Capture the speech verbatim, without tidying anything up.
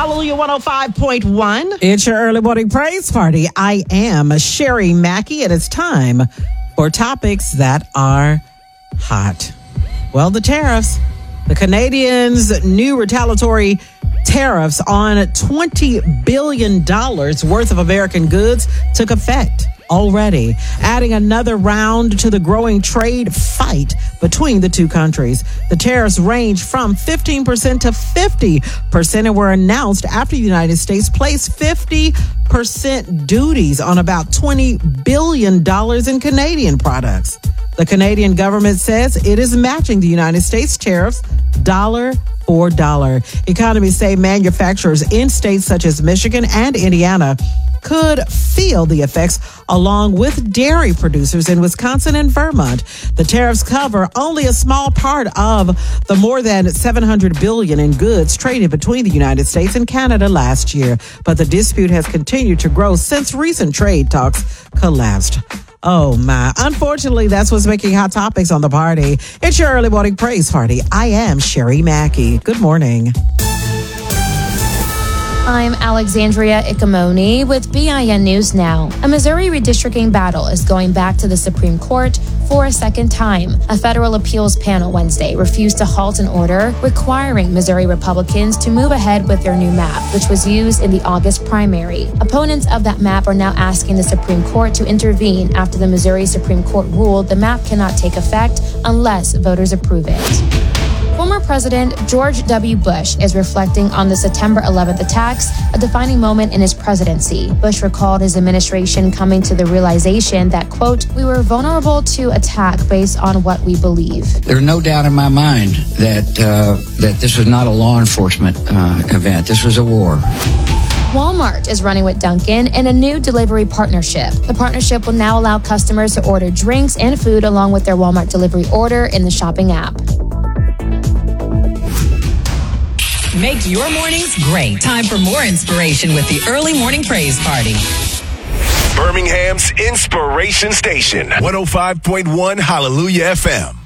Hallelujah one oh five point one. It's your early morning praise party. I am Sherry Mackey, and it's time for topics that are hot. Well, the tariffs. The Canadians' new retaliatory tariffs on twenty billion dollars worth of American goods took effect already, adding another round to the growing trade fight between the two countries. The tariffs range from fifteen percent to fifty percent and were announced after the United States placed fifty percent duties on about twenty billion dollars in Canadian products. The Canadian government says it is matching the United States tariffs dollar for dollar. Economists say manufacturers in states such as Michigan and Indiana could feel the effects, along with dairy producers in Wisconsin and Vermont. The tariffs cover only a small part of the more than seven hundred billion dollars in goods traded between the United States and Canada last year. But the dispute has continued to grow since recent trade talks collapsed. Oh, my. Unfortunately, that's what's making hot topics on the party. It's your early morning praise party. I am Sherry Mackey. Good morning. I'm Alexandria Ikamoni with B I N News Now. A Missouri redistricting battle is going back to the Supreme Court for a second time. A federal appeals panel Wednesday refused to halt an order requiring Missouri Republicans to move ahead with their new map, which was used in the August primary. Opponents of that map are now asking the Supreme Court to intervene after the Missouri Supreme Court ruled the map cannot take effect unless voters approve it. Former President George W. Bush is reflecting on the September eleventh attacks, a defining moment in his presidency. Bush recalled his administration coming to the realization that, quote, we were vulnerable to attack based on what we believe. There's no doubt in my mind that uh, that this was not a law enforcement uh, event. This was a war. Walmart is running with Dunkin' in a new delivery partnership. The partnership will now allow customers to order drinks and food along with their Walmart delivery order in the shopping app. Make your mornings great. Time for more inspiration with the Early Morning Praise Party. Birmingham's Inspiration Station, one oh five point one Hallelujah F M.